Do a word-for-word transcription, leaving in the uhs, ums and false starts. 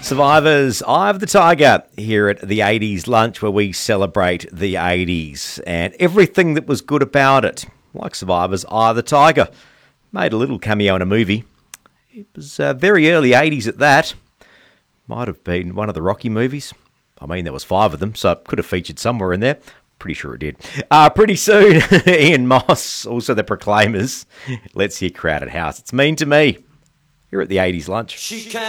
Survivors, Eye of the Tiger, here at the eighties lunch where we celebrate the eighties and everything that was good about it. Like Survivors, Eye of the Tiger. Made a little cameo in a movie. It was uh, very early eighties at that. Might have been one of the Rocky movies. I mean, there was five of them, so it could have featured somewhere in there. Pretty sure it did. Uh, pretty soon, Ian Moss, also the Proclaimers. Let's hear Crowded House. It's Mean to Me, here at the eighties lunch. She can